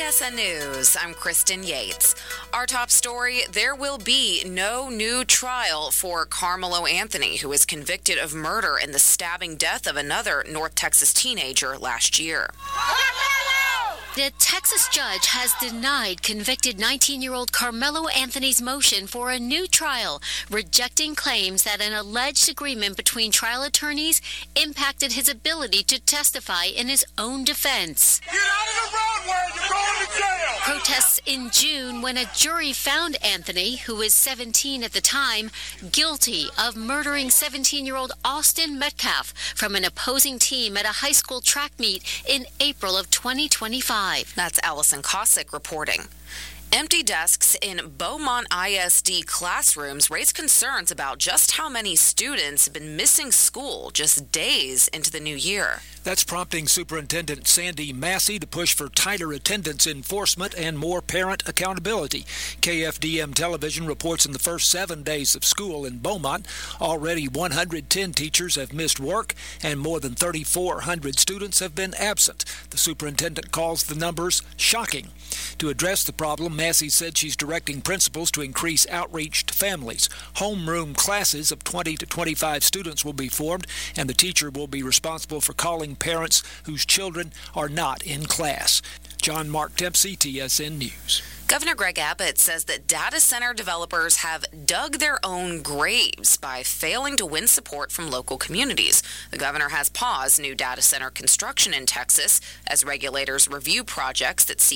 TSN News, I'm Kristen Yates. Our top story, there will be no new trial for Carmelo Anthony, who was convicted of murder in the stabbing death of another North Texas teenager last year. The Texas judge has denied convicted 19-year-old Carmelo Anthony's motion for a new trial, rejecting claims that an alleged agreement between trial attorneys impacted his ability to testify in his own defense. Get out of the roadway, you're going to jail! Protests in June when a jury found Anthony, who was 17 at the time, guilty of murdering 17-year-old Austin Metcalf from an opposing team at a high school track meet in April of 2025. That's Allison Cossack reporting. Empty desks in Beaumont ISD classrooms raise concerns about just how many students have been missing school just days into the new year. That's prompting Superintendent Sandy Massey to push for tighter attendance enforcement and more parent accountability. KFDM Television reports in the first 7 days of school in Beaumont, already 110 teachers have missed work and more than 3,400 students have been absent. The superintendent calls the numbers shocking. To address the problem, Massey said she's directing principals to increase outreach to families. Homeroom classes of 20 to 25 students will be formed, and the teacher will be responsible for calling parents whose children are not in class. John Mark Dempsey, TSN News. Governor Greg Abbott says that data center developers have dug their own graves by failing to win support from local communities. The governor has paused new data center construction in Texas as regulators review projects that seek